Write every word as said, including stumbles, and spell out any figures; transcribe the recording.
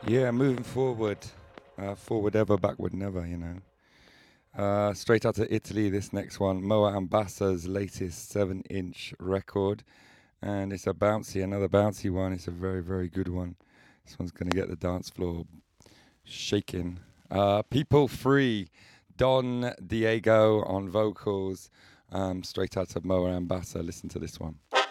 Yeah, moving forward. Uh, forward ever, backward never, you know. Uh, straight out to Italy, this next one, Moa Ambassa's latest seven inch record. And it's a bouncy, another bouncy one. It's a very, very good one. This one's going to get the dance floor shaking. Uh, People Free, Don Diego on vocals. Um, straight out to Moa Ambassa. Listen to this one.